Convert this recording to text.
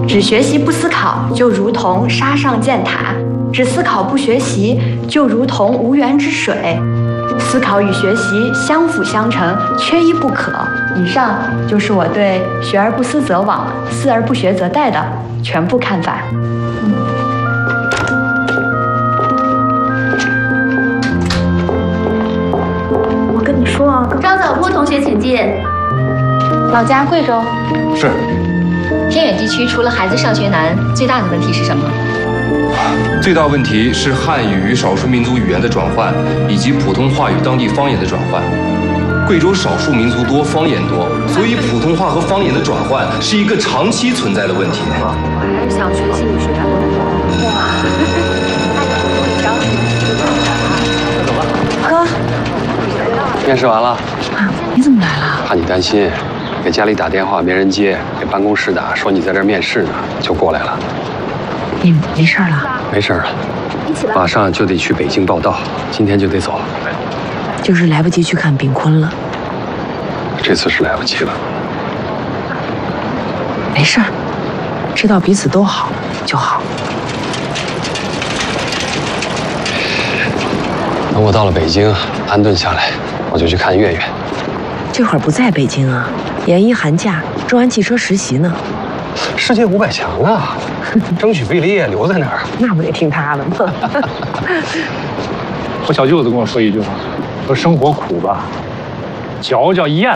只学习不思考，就如同沙上建塔；只思考不学习，就如同无源之水。思考与学习相辅相成，缺一不可。以上就是我对“学而不思则罔，思而不学则殆”的全部看法。我跟你说啊， 张小波同学请进。 老家贵州。 是。 偏远地区除了孩子上学难，最大的问题是什么？ 最大问题是汉语与少数民族语言的转换，以及普通话与当地方言的转换。贵州少数民族多，方言多，所以普通话和方言的转换是一个长期存在的问题。 我还是想学心理学。 哥，面试完了。 啊，你怎么来了？ 怕你担心，给家里打电话没人接，给办公室打说你在这儿面试呢，就过来了。 你没事了？ 没事了，马上就得去北京报到，今天就得走。 就是来不及去看炳坤了。 这次是来不及了。 没事儿，知道彼此都好就好。 等我到了北京，安顿下来，我就去看月月。 这会儿不在北京啊，研一寒假，中安汽车实习呢。 世界500强啊，争取毕了业留在那儿。 那不得听他的吗？ 我小舅子跟我说一句话，说生活苦吧，嚼嚼咽。